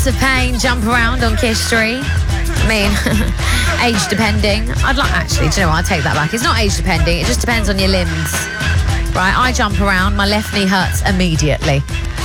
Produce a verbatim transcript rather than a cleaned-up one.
Lots of pain, jump around on Kish three. I mean, age depending. I'd like, actually, do you know what? I'll take that back. It's not age depending, it just depends on your limbs. Right, I jump around, my left knee hurts immediately.